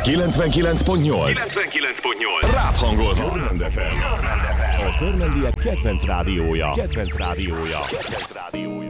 99.8 Rád hangolva. Jurrend FM. A körmendiek kedvenc rádiója.